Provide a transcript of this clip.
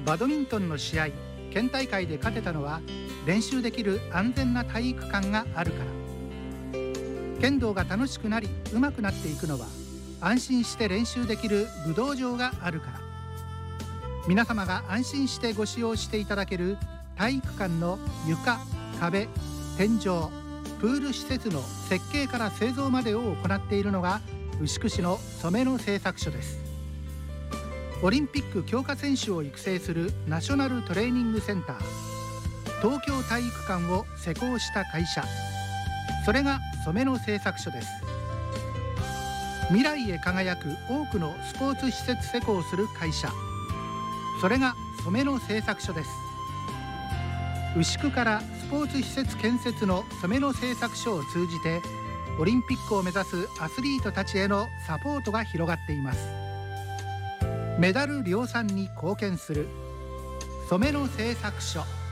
バドミントンの試合、県大会で勝てたのは練習できる安全な体育館があるから。剣道が楽しくなり上手くなっていくのは安心して練習できる武道場があるから。皆様が安心してご使用していただける体育館の床、壁、天井、プール施設の設計から製造までを行っているのが牛久市の染野製作所です。オリンピック強化選手を育成するナショナルトレーニングセンター、東京体育館を施工した会社、それが染野製作所です。未来へ輝く多くのスポーツ施設施工をする会社、それが染野製作所です。牛久からスポーツ施設建設の染野製作所を通じてオリンピックを目指すアスリートたちへのサポートが広がっています。メダル量産に貢献する染野製作所。